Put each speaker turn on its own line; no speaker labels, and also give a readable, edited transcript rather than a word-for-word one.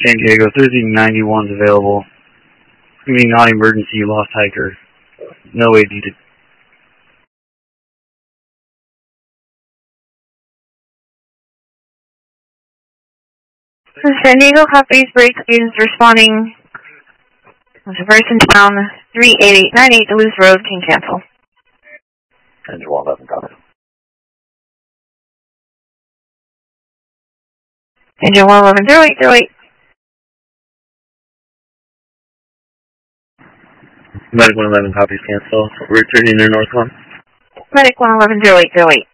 San Diego, Thursday 91's available. Screaming non-emergency, lost hiker. No aid needed.
San Diego copies, break students responding. There's a person down 38898 Duluth Road, can cancel.
Engine 111 copies.
Engine 111, 0808.
Medic 111 copies cancel. Returning near North 1.
Medic 111, 0808.